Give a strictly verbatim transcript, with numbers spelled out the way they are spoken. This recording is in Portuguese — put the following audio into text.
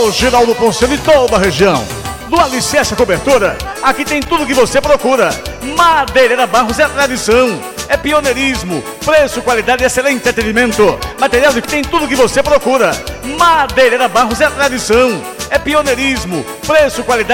Alô, Geraldo Conselho e toda a região. Do Alicerce Cobertura, aqui tem tudo que você procura. Madeireira Barros é tradição, é pioneirismo, preço, qualidade e excelente atendimento. Material que tem tudo que você procura. Madeireira Barros é tradição, é pioneirismo, preço, qualidade